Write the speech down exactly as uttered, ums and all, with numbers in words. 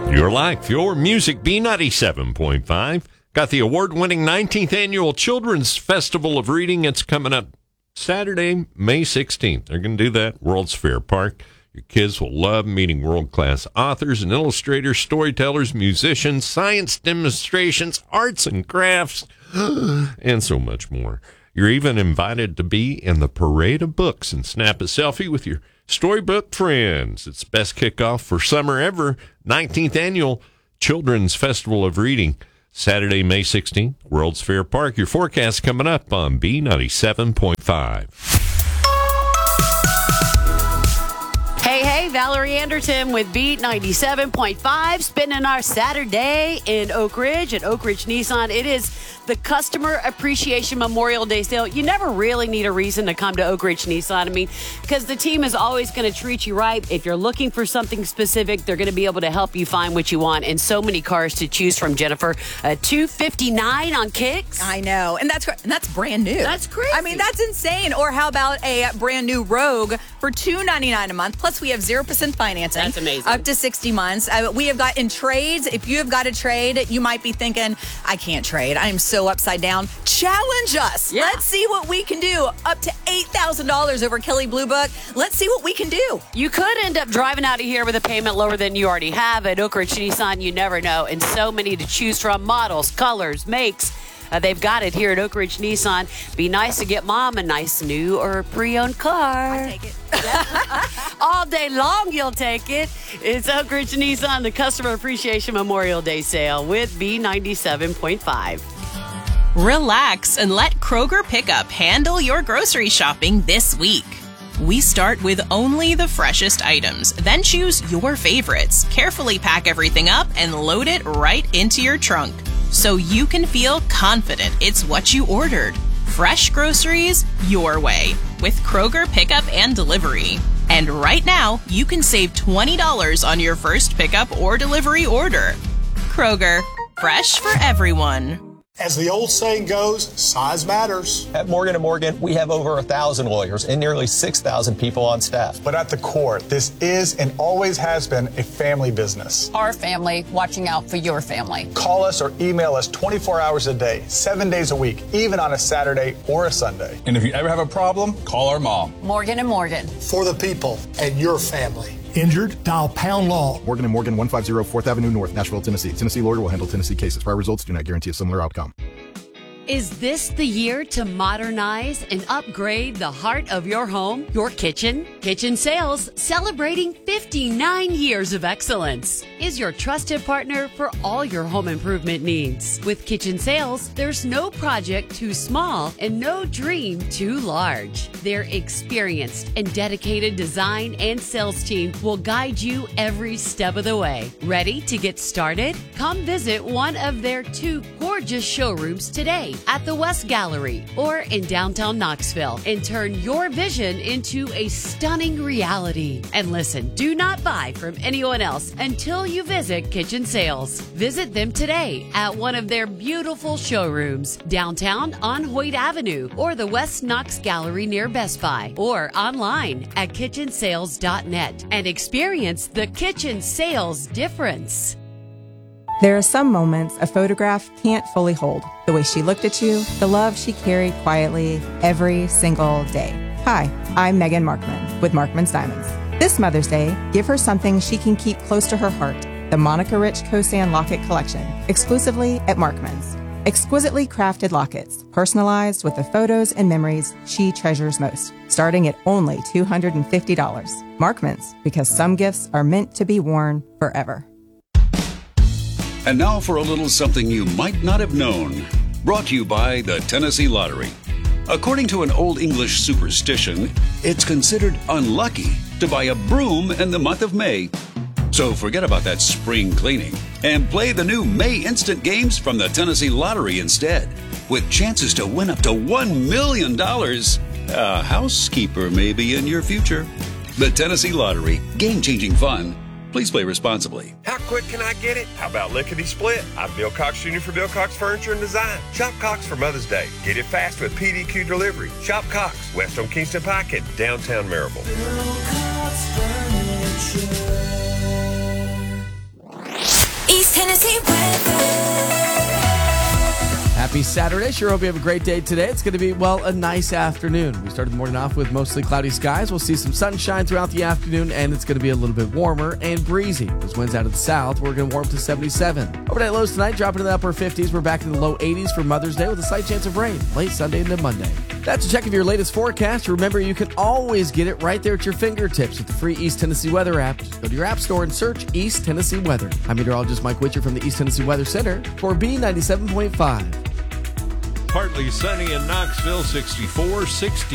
Your life, your music, B ninety-seven point five. Got the award-winning nineteenth Annual Children's Festival of Reading. It's coming up Saturday, May sixteenth. They're going to do that at World's Fair Park. Your kids will love meeting world-class authors and illustrators, storytellers, musicians, science demonstrations, arts and crafts, and so much more. You're even invited to be in the parade of books and snap a selfie with your storybook friends. It's the best kickoff for summer ever. nineteenth Annual Children's Festival of Reading. Saturday, May sixteenth, World's Fair Park. Your forecast coming up on B ninety-seven point five. Hey, hey, Valerie Anderton with Beat ninety-seven point five, spending our Saturday in Oak Ridge at Oak Ridge Nissan. It is the Customer Appreciation Memorial Day sale. You never really need a reason to come to Oak Ridge Nissan. I mean, because the team is always going to treat you right. If you're looking for something specific, they're going to be able to help you find what you want. And so many cars to choose from, Jennifer. Uh, two fifty-nine on Kicks. I know, and that's and that's brand new. That's crazy. I mean, that's insane. Or how about a brand new Rogue for two ninety-nine a month? Plus, we have zero percent financing. That's amazing. Up to sixty months. Uh, we have got in trades. If you have got a trade, you might be thinking, I can't trade. I am so upside down. Challenge us. Yeah. Let's see what we can do. Up to eight thousand dollars over Kelley Blue Book. Let's see what we can do. You could end up driving out of here with a payment lower than you already have. At Oak Ridge Nissan, you never know. And so many to choose from. Models, colors, makes. Uh, they've got it here at Oak Ridge Nissan. Be nice to get mom a nice new or pre-owned car. I take it. All day long, you'll take it. It's Oak Ridge Nissan, the Customer Appreciation Memorial Day sale with B ninety-seven point five. Relax and let Kroger Pickup handle your grocery shopping this week. We start with only the freshest items, then choose your favorites, carefully pack everything up, and load it right into your trunk, so you can feel confident it's what you ordered. Fresh groceries your way with Kroger Pickup and Delivery. And right now, you can save twenty dollars on your first pickup or delivery order. Kroger, fresh for everyone. As the old saying goes, size matters. At Morgan and Morgan, we have over one thousand lawyers and nearly six thousand people on staff. But at the core, this is and always has been a family business. Our family watching out for your family. Call us or email us twenty-four hours a day, seven days a week, even on a Saturday or a Sunday. And if you ever have a problem, call our mom. Morgan and Morgan. For the people and your family. Injured? Dial pound law. Morgan and Morgan, one fifty fourth Avenue North, Nashville, Tennessee. Tennessee lawyer will handle Tennessee cases. Prior results do not guarantee a similar outcome. Is this the year to modernize and upgrade the heart of your home, your kitchen? Kitchen Sales, celebrating fifty-nine years of excellence, is your trusted partner for all your home improvement needs. With Kitchen Sales, there's no project too small and no dream too large. Their experienced and dedicated design and sales team will guide you every step of the way. Ready to get started? Come visit one of their two gorgeous showrooms today at the West Gallery or in downtown Knoxville and turn your vision into a stunning reality. And listen, do not buy from anyone else until you visit Kitchen Sales. Visit them today at one of their beautiful showrooms downtown on Hoyt Avenue or the West Knox Gallery near Best Buy or online at kitchen sales dot net and experience the Kitchen Sales difference. There are some moments a photograph can't fully hold. The way she looked at you, the love she carried quietly every single day. Hi, I'm Megan Markman with Markman's Diamonds. This Mother's Day, give her something she can keep close to her heart. The Monica Rich Kosan Locket Collection, exclusively at Markman's. Exquisitely crafted lockets, personalized with the photos and memories she treasures most, starting at only two hundred fifty dollars. Markman's, because some gifts are meant to be worn forever. And now for a little something you might not have known. Brought to you by the Tennessee Lottery. According to an Old English superstition, it's considered unlucky to buy a broom in the month of May. So forget about that spring cleaning and play the new May Instant Games from the Tennessee Lottery instead, with chances to win up to one million dollars. A housekeeper may be in your future. The Tennessee Lottery. Game-changing fun. Please play responsibly. How quick can I get it? How about lickety split? I'm Bill Cox Junior for Bill Cox Furniture and Design. Shop Cox for Mother's Day. Get it fast with P D Q delivery. Shop Cox, west on Kingston Pike in downtown Maryville. Bill Cox Furniture. Tennessee weather. Happy Saturday. Sure hope you have a great day today. It's going to be, well, a nice afternoon. We started the morning off with mostly cloudy skies. We'll see some sunshine throughout the afternoon, and it's going to be a little bit warmer and breezy. Those winds out of the south, we're going to warm to seventy-seven. Overnight lows tonight, dropping to the upper fifties. We're back in the low eighties for Mother's Day with a slight chance of rain late Sunday into Monday. That's a check of your latest forecast. Remember, you can always get it right there at your fingertips with the free East Tennessee Weather app. Just go to your app store and search East Tennessee Weather. I'm meteorologist Mike Witcher from the East Tennessee Weather Center for B ninety-seven point five. Partly sunny in Knoxville, sixty-four, sixty.